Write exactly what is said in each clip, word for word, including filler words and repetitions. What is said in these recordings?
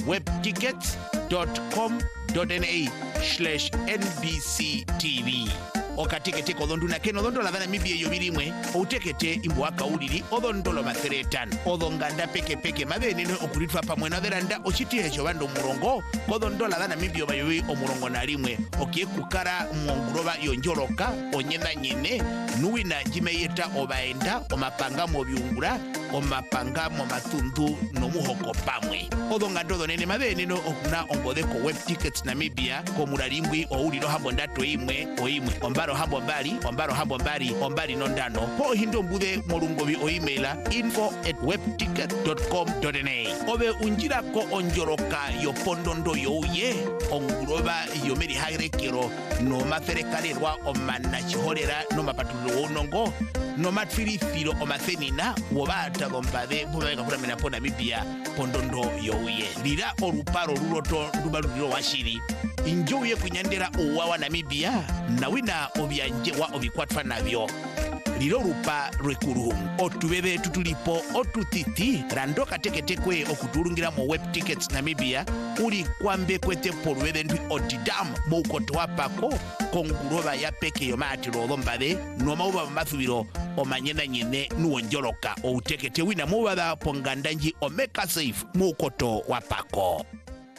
webtickets dot com dot na slash N B C T V. Okatekete kodonduna keno dondo la dhana mibi eyo bilimwe outekete imbu waka ulili odondolo matheretan odonganda peke peke mabe nene okuritwa pamwena dheranda ochiti hecho bando murongo kodondo la dhana mibi obayoyi omurongo na limwe okie kukara mwonguroba yonjoroka onyenda nyine nuwina jimeyeta obaenda omapanga mobiungura omapanga momathundu nomuhoko pamwe odongando donene mabe nene okuna ongodeko web tickets Namibia komuralimbwi oulilo hambo ndato imwe oimwe ombaro hambo mbali ombaro hambo mbali ombali nondano po hindo mbude molungobi o emaila info at webticket dot com dot na obe unjira ko onjoroka yo pondondo youye onguroba yo meri hagrekero no matherekalelwa omana chihorera no mapatuliro wonongo no matfirifiro omathenina wobata gombade bubeka kuramena pona Namibia pondondo youye lira oluparo luloto lubaluliro washiri injoye kunyandera owawa Namibia nawina obyanje wa obikwatfa nabyo liro rupa rwekuru otubebe tutulipo otutiti rando kateketekwe okutulungira mo web tickets Namibia uli kwambe kwete porwebe ndwi otidam moukotwa pako konguroba ya peke yomati rodombade no mauba mathubiro omanyena nyene nuonjoroka outekete wina mubada pongandanji omeka safe moukoto wapako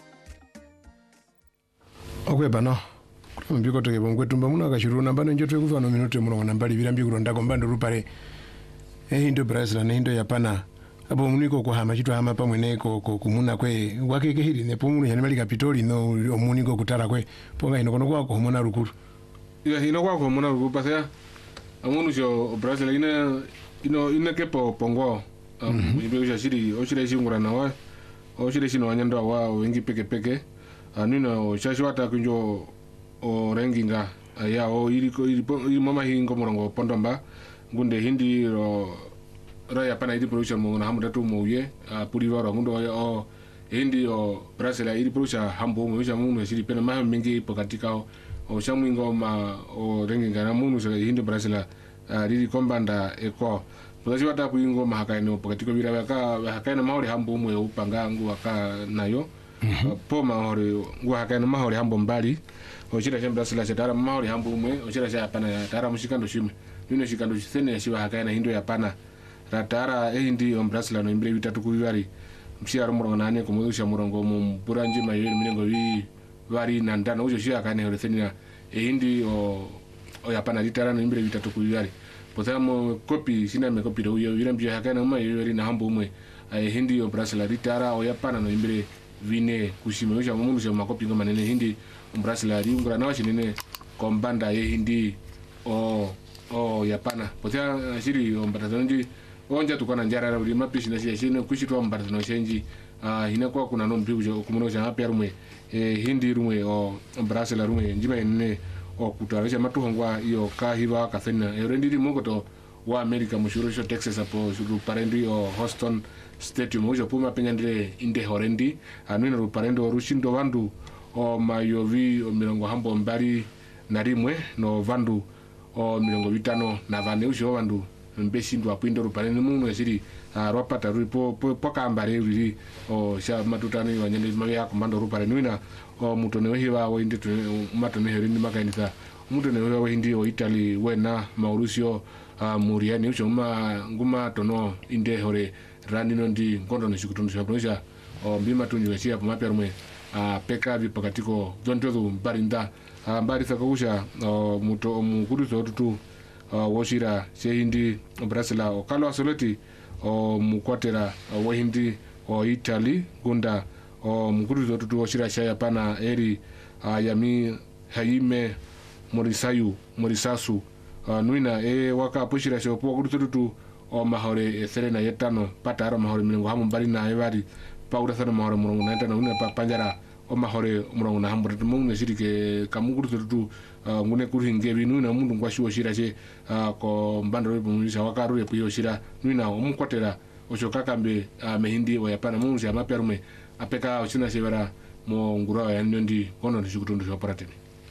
okwe bano mbiko toke bongwetumba muna kashuru nambano njotwe kuva no minute muno nambali birambi kuronda kombando rupare eh hindo Brazil na hindo Japana abo muniko ko hama chitwa hama pamwene ko kumuna kwe wakeke hili ne pomunu yani mali kapitoli no omuniko kutara kwe ponga ino kono kwa ko mona rukuru ya ino kwa ko mona rukuru pasea amunu jo Brazil ina ino ina kepo pongo ibe uja shiri o shiri shingura na wa o shiri shino wanyanda wa wengi peke peke anino shashwata kunjo o renginga ya o iriko iri mama hingo morongo pondomba ngunde hindi ro raya pana iri production mo na hamuda tu mo ye puri waro ngundo o hindi o Brazil iri production hambo mo jamu mo shiri pena ma mingi pokatika o shamingo ma o renginga na munu so hindi Brazil riri kombanda eko podaji wata kuingo mahakaino pokatiko bira ka hakaina mahori hambo mo upanga ngu aka nayo po mahori ngu hakaina mahori hambo mbali ochira chamba sala chatara mahori hambo umwe ochira cha pana tara mushikando shime nino shikando sene shiba hakaina hindo ya pana ratara eh ndi ombrasla no imbre bitatu kubiwari mshira murongo nane komudusha murongo mu buranji mayiri milengo wi wari nandana ujo shia kana yoresenia eh ndi o o ya pana litara no imbre bitatu kubiwari potamo copy sina me copy do yo yirambye hakaina mayiri na hambo umwe eh hindi ombrasla litara o ya pana no imbre vine kushime ujo mumundu sha makopi ngoma nene hindi ombrasla ri ngura na washinene kombanda ye hindi o o yapana potea shiri ombatazonji onja tukana njara ra bima pishi na shine kushitwa ombatazano shenji ah ina kwa kuna non biujo kumuno cha apya rumwe eh hindi rumwe o ombrasla rumwe njima nene o kutarisha matuhongwa iyo ka hiva kathena erendiri mogoto wa America mushurusho Texas apo shuru parendi o Houston Stadium ujo puma penyandire inde horendi anwina ruparendo rushindo vandu o mayovi o milongo hambo mbari na rimwe no vandu o milongo vitano na vane ujo vandu mbeshindo apindo ruparendo muno yashiri ropata rupo poka ambare riri o sha matutani wanyende mavya komando ruparendo ina o mutone wehiwa o inde matone herindi makainisa mutone wehiwa o indi o Italy wena Mauricio muriani ujo ma nguma tono inde hore ranino ndi ngondo nishikutundu shapronisha o mbima tunyu yashia pumapya rumwe a peka vi pakatiko zontozo barinda a mbari sakausha o muto mukuduzo tutu woshira shehindi Brazila o kalo asoleti o mukwatera o hindi o Italy gunda o mukuduzo tutu woshira shaya pana eri a yami Haime Morisayu Morisasu nuina e waka pushira shopo kuduzo tutu o mahore e serena yetano patara mahore milengo hamu mbari na evari paura sana mahore murongo na yetano una pa panjara o mahore murongo na hambo tumu ne shirike kamuguru tutu ngune kuri ngebi nuina mundu ngwashiwo shira che ko mbando repo mulisha wakaru repo yoshira nuina omukwatera oshokakambe mehindi wa yapana mungu ya maperume apeka ochina shevera mo ngura ya nyondi kono ndishikutundu shoparatini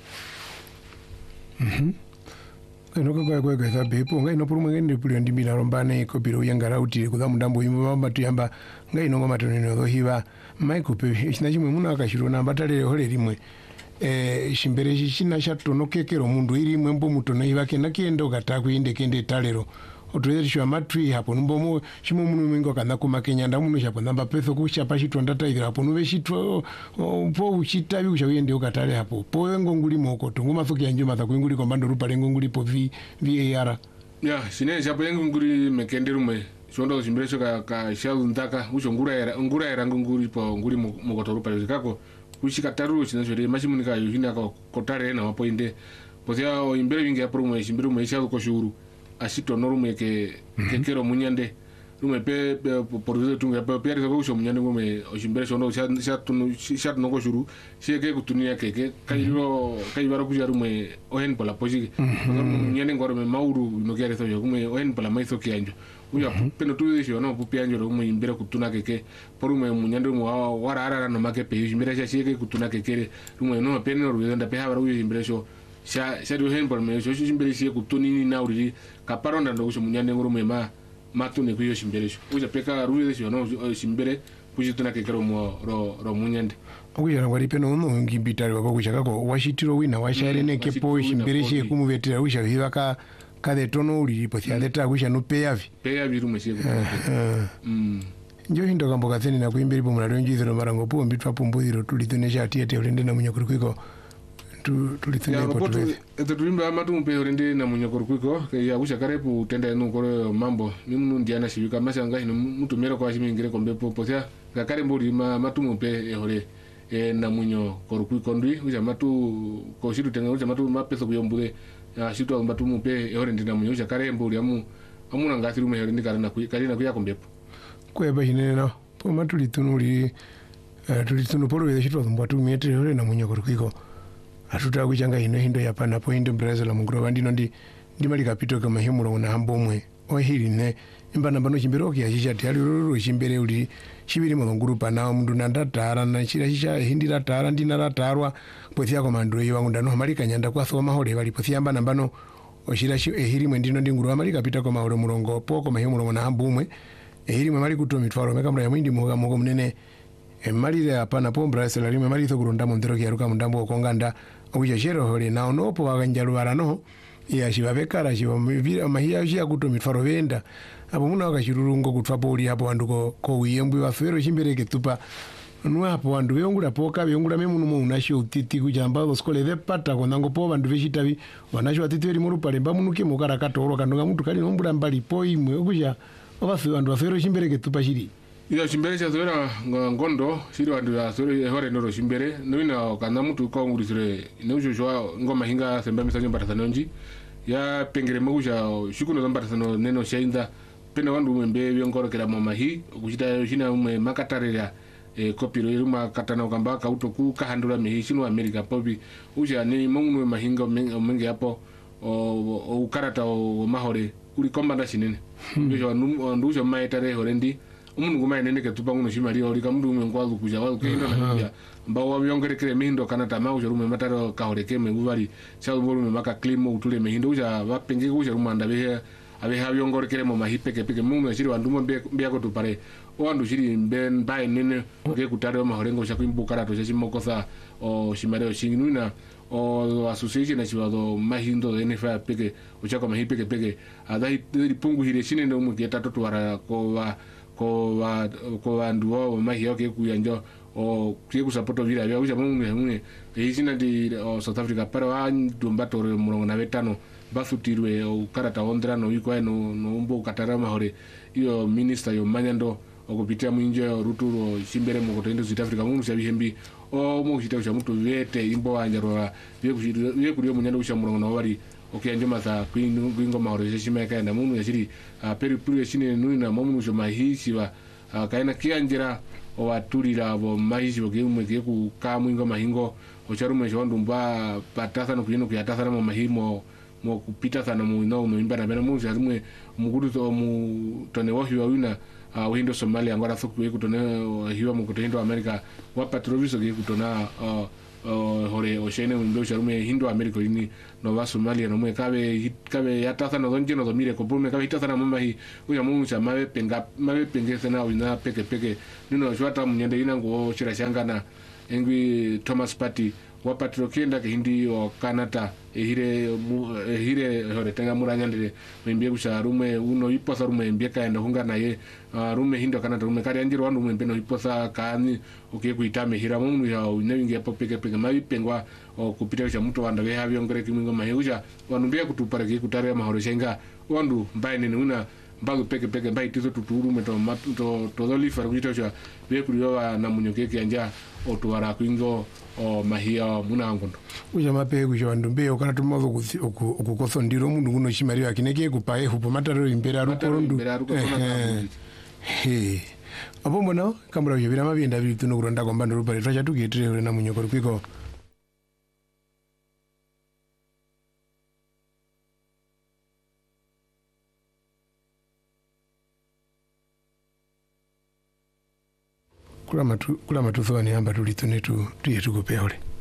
mhm eno kwa kwa kwa sabepo ngai no purumwe ngende puli ndimira rombane ko biro yangara utire kuza mundambo yimba matu yamba ngai no ngoma tonene no hiva Michael pe china chimwe muna akashirona mbatale hole rimwe eh shimbere china chatonokekero mundu iri imwe mbo mutona ivake nakiendo katakuinde kende talero otoyeri shwa matwi hapo numbomo shimo munu mingo kana kuma kenyanda munu shapo namba peso kushapa chitwa ndata ira hapo nuve chitwa po uchita bi ushawende ukatale hapo po ngonguli moko tunguma soki yanjuma za kuinguli kombando rupa ngonguli po v var ya sine shapo ngonguli mekenderu me shondo shimbere shoka ka shalu ndaka usho ngura era ngura era ngonguli po nguli moko rupa yikako ushika taru china shore mashimunika yuhina ko kotare na wapo inde pozia o imbere wingi ya promo shimbere mu shalu ko shuru asito norume ke ke kero munyande rume pe por eso tunga pe pe ko sho munyande ngume oshimbere shono sha sha tunu sha no ko shuru she ke kutunia ke ke kairo kaibaro kuja rume ohen pola poji munyande ngoro me mauru no ke reso yo ngume ohen pola maiso ke anjo uya peno tu desho no pu anjo rume imbere kutuna ke ke porume munyande mu wara ara no make pe imbere sha she ke kutuna ke ke rume no pe no ruwe nda pe ha baru imbere sho sha sha do hen por me sho imbere she kutuni na uri kaparonda ndo usho munyande ngoro me ma matune kuyo shimbere sho uja peka ruwe sho no shimbere kujituna ke kero mo ro ro munyande okujana ngwari peno no ngimbitari wako kuchaka ko washitiro wina washaire ne kepo shimbere she kumuvetera usha hiva ka kade tono uri po sia leta kusha no peyavi peyavi rume she mm njo hindo kambo katheni na kuimbiri po mura njizero marango po mbitwa pumbuziro tulitunesha tiete ulende na munyakuru kwiko tulitune po tuwe eto tulimba amatu mpe ulende na munyakuru kwiko ya kusha karepu utenda enu kore mambo mimu ndiana shivika masanga hino mtu mero kwa shimi ingire kombe po posia kakare mburi ma matu mpe ehole e na munyo korukwiko ndui kusha matu ko shitu tenga kusha matu mapeso kuyombule ya shitu matu mpe ehole ndina munyo kusha kare mburi amu amuna ngasi rume ehole ndikara na kuya kuya kombe po kweba hinene na po matu litunuli tulitunu polo wede shitu mbatu miete ehole na munyo korukwiko atuta kuchanga hino hindo yapana po hindo Brazil mungro bandino ndi ndi mali kapito kama himulo na hambomwe o hili ne imbana bano chimbero kya chicha tyali roro chimbere uli chibiri mo ngurupa na mundu nandatara na chira chicha hindira tara ndina ratarwa pothia ko mandro yiwangu ndano mali kanyanda kwa soma hole bali pothia mbana bano oshira shi ehiri mwe ndino ndi nguru mali kapita ko maholo mulongo po ko mahimulo na hambomwe ehiri mwe mali kuto mitwaro mekamra ya mwindi muga mugo munene emali hapana po Brazil limwe mali to kurunda mu ndero kyaruka mundambo okonganda uja shero hole na onopo wakanjalu barano ya shibabekara shiba mvira mahia shia kuto mitfaro venda hapo muna wakashirurungo kutwapo uli hapo wanduko ko uyembwi wa fero shimbere ketupa nwa hapo wandu beongula poka beongula memunu mo unasho utiti kujamba skole de pata konango po bandu beshitabi wanasho atiti eri moru pale mbamunuke mukara katoro kandonga mutu kali nombula mbali po imwe kuja obafe wandu wa fero shimbere ketupa shiri ila shimbere cha zoera ngondo shiri wandu ya sore hore noro shimbere noina kana mutu ko ngurisire inusho shwa ngoma hinga semba misanyo mbatasanonji ya pengere magusha shukuno zambatasano neno shainda pena wandu mwembe byongoro kera mama hi kuchita shina umwe makatarera e kopiro iruma katana kamba ka utoku ka handula mehi shino America pobi uja ni mungu mahinga menge hapo o ukarata o mahore uri komanda shinene ndio ndu ndu maitare horendi umuntu nguma nene ke tupa nguno shimali ori kamundu umwe ngwalu kuja walu kendo na ya mbawo wabyongere kire mihindo kana tama uja rume mataro ka horeke me bubali chalu bolu maka klimo utule mihindo uja bapenge uja rumanda be abe ha byongore kire mo mahipe ke peke mungu shiri wandu mbe mbe ko tupare wandu shiri ben bai nene ke kutare ma horengo sha kuimbukara to shimokosa o shimare o shinuna o association na chiwado mahindo de N F A peke uja ko mahipe ke peke adai pungu hire shine ndo mu ke tatu wara ko wa ko wa ko wandu wa mahio ke kuyanjo o ke kusapoto vira vya uja mungu mungu hizina di South Africa para wa ndumbato murongo na betano bafutirwe o karata ondra no iko no no umbo katarama hore iyo minister yo manyando okupitia mwinje ruturo shimbere mu kotendo South Africa mungu shabihembi o mu hita ucha mutu vete imbo wanjarora vye kushiri vye kuriyo munyando ucha murongo na wari okay njoma za kwingo kwingo mahoro shima kaenda mungu yashiri peri puri shine nuna mamu jo mahishi wa kaina kianjira o waturira abo mahishi boge umwe ke ku kamwingo mahingo ocharume jondo mba patasa no kuyino kuyatasa na mahimo mo kupita sana mu no no imbana bena mungu yarimwe muguru to mu tone wahi wa wina uh, uhindo Somalia angora thuku ye kutone hiwa mukutendo America wapa troviso ge kutona uh, uh, hore oshene mbe usharume hindo America ini no va Somalia no mwe kabe kabe yatasa no donje no domire ko pume kabe hitasa na mamba hi uya mungu cha mabe penga mabe pengese na wina peke peke nino jwata munyende ina ngo shira shangana engwi Thomas Party wapatiro kenda ke hindi o Canada ehire ehire hore tenga muranyandire mbie kusha rume uno iposa rume mbie kaenda hunga naye uh, rume hindo Canada rume kari anjiro wandu mbie no iposa kani oke kuitame hira mungu ya unewinge hapo peke peke mabi pengwa o kupita cha mtu wanda we havyo ngore kimingo maheuja wandu mbie kutupare ki kutare mahoro shenga wandu mbaye ni una mbago peke peke mbaye tizo tuturu meto to to doli faru kujita cha we kuliwa na munyokeke anja o tuwara kuingo o mahia muna ngondo uja mape kuja ndumbe okana tumozo okukoso ndiro mundu kuno shimari akineke kupae hupo mataro imbera ruporondu he abo mbona kamura byo birama byenda bitu no kuronda komba ndo rupare twacha tugetire na munyoko kwiko kula matu kula matu thoni amba tulitune tu tuye tukupea ole